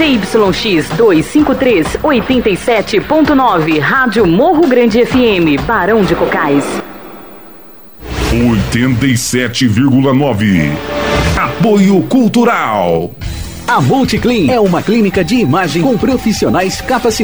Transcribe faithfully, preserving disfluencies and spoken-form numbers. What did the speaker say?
Z Y X duzentos e cinquenta e três, oitenta e sete ponto nove, Rádio Morro Grande F M, Barão de Cocais. oitenta e sete vírgula nove. Apoio Cultural. A Multiclean é uma clínica de imagem com profissionais capacitados